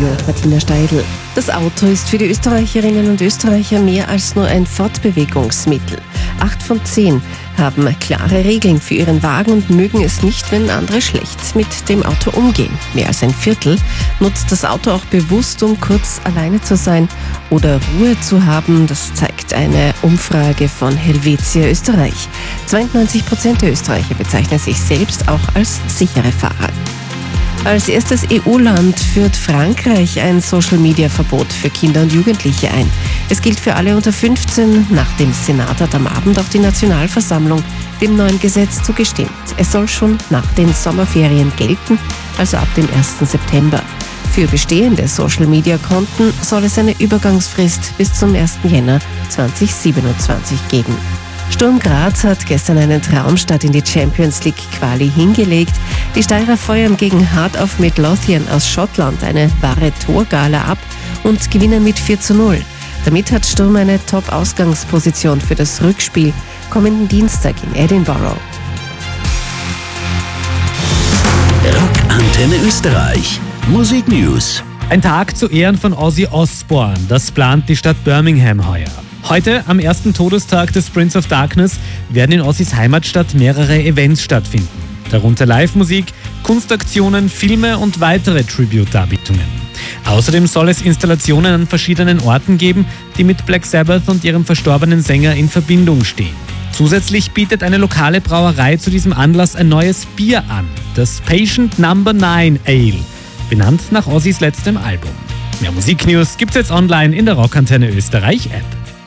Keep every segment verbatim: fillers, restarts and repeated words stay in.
Studio Martina Steidl. Das Auto ist für die Österreicherinnen und Österreicher mehr als nur ein Fortbewegungsmittel. Acht von zehn haben klare Regeln für ihren Wagen und mögen es nicht, wenn andere schlecht mit dem Auto umgehen. Mehr als ein Viertel nutzt das Auto auch bewusst, um kurz alleine zu sein oder Ruhe zu haben. Das zeigt eine Umfrage von Helvetia Österreich. zweiundneunzig Prozent der Österreicher bezeichnen sich selbst auch als sichere Fahrer. Als erstes E U-Land führt Frankreich ein Social-Media-Verbot für Kinder und Jugendliche ein. Es gilt für alle unter fünfzehn. Nach dem Senat hat am Abend auch die Nationalversammlung dem neuen Gesetz zugestimmt. Es soll schon nach den Sommerferien gelten, also ab dem ersten September. Für bestehende Social-Media-Konten soll es eine Übergangsfrist bis zum ersten Jänner zweitausendsiebenundzwanzig geben. Sturm Graz hat gestern einen Traumstart in die Champions League Quali hingelegt. Die Steirer feuern gegen Heart of Midlothian aus Schottland eine wahre Torgala ab und gewinnen mit vier zu null. Damit hat Sturm eine Top-Ausgangsposition für das Rückspiel kommenden Dienstag in Edinburgh. Rockantenne Österreich. Musik News. Ein Tag zu Ehren von Ozzy Osbourne. Das plant die Stadt Birmingham heuer. Heute, am ersten Todestag des Prince of Darkness, werden in Ozzys Heimatstadt mehrere Events stattfinden. Darunter Live-Musik, Kunstaktionen, Filme und weitere Tribute-Darbietungen. Außerdem soll es Installationen an verschiedenen Orten geben, die mit Black Sabbath und ihrem verstorbenen Sänger in Verbindung stehen. Zusätzlich bietet eine lokale Brauerei zu diesem Anlass ein neues Bier an, das Patient Number neun Ale, benannt nach Ozzys letztem Album. Mehr Musiknews gibt's jetzt online in der Rockantenne Österreich App.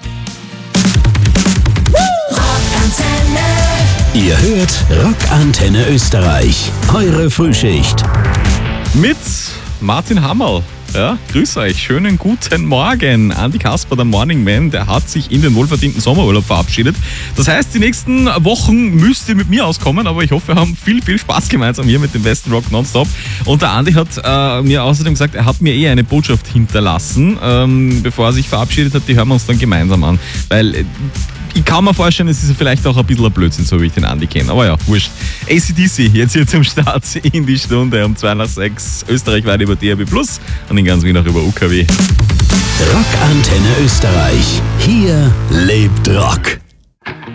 Ihr hört Rockantenne Österreich, eure Frühschicht. Mit Martin Hammerl. Ja, grüß euch, schönen guten Morgen. Andi Kasper, der Morning Man, der hat sich in den wohlverdienten Sommerurlaub verabschiedet. Das heißt, die nächsten Wochen müsst ihr mit mir auskommen, aber ich hoffe, wir haben viel, viel Spaß gemeinsam hier mit dem Westen Rock Nonstop. Und der Andi hat äh, mir außerdem gesagt, er hat mir eh eine Botschaft hinterlassen, ähm, bevor er sich verabschiedet hat. Die hören wir uns dann gemeinsam an, weil äh, ich kann mir vorstellen, es ist vielleicht auch ein bisschen ein Blödsinn, so wie ich den Andi kenne. Aber ja, wurscht. A C D C, jetzt hier zum Start in die Stunde um zwei nach sechs. Österreichweit über D A B Plus und in ganz Wien auch über U K W. Rockantenne Österreich. Hier lebt Rock.